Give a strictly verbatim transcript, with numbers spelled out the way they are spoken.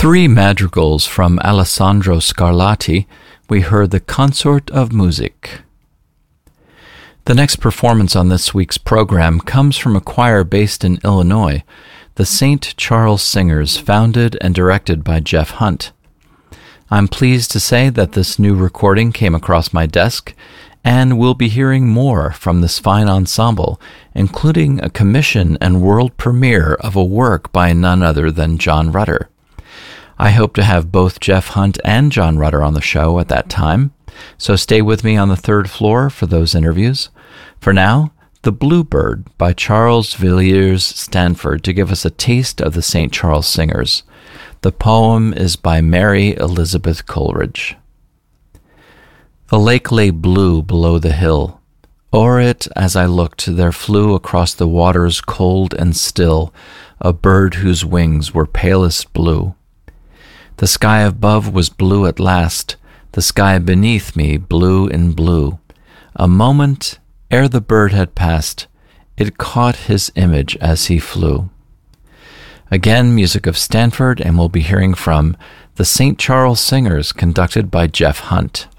three madrigals from Alessandro Scarlatti, we heard the Consort of Music. The next performance on this week's program comes from a choir based in Illinois, the Saint Charles Singers, founded and directed by Jeff Hunt. I'm pleased to say that this new recording came across my desk, and we'll be hearing more from this fine ensemble, including a commission and world premiere of a work by none other than John Rutter. I hope to have both Jeff Hunt and John Rutter on the show at that time, so stay with me on the third floor for those interviews. For now, The Bluebird by Charles Villiers Stanford to give us a taste of the Saint Charles Singers. The poem is by Mary Elizabeth Coleridge. The lake lay blue below the hill. O'er it, as I looked, there flew across the waters cold and still a bird whose wings were palest blue. The sky above was blue at last, the sky beneath me blue in blue. A moment ere the bird had passed, it caught his image as he flew. Again, music of Stanford, and we'll be hearing from the Saint Charles Singers, conducted by Jeff Hunt.